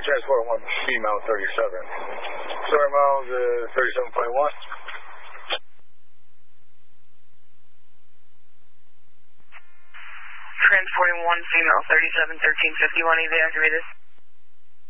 transport 1 female 37. Story miles 37.1. Transporting 1 female 37, 1351, evacuated.